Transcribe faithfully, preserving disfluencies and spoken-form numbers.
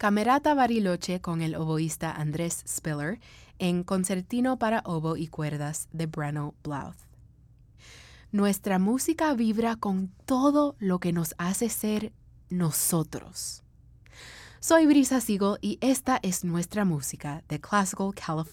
Camerata Bariloche con el oboísta Andrés Spiller en Concertino para oboe y cuerdas de Brano Blouth. Nuestra música vibra con todo lo que nos hace ser nosotros. Soy Brisa Siegel y esta es nuestra música de Classical California.